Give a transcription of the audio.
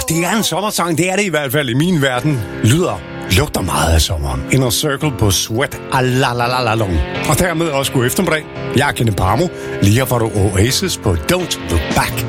det er en sommersang, det er det i hvert fald i min verden. Lugter meget af sommeren. Inner Circle på Sweat Alalalalalalong. Og dermed også god eftermiddag. Jeg er Kenneth Parmo. Lige her får du Oasis på Don't Look Back.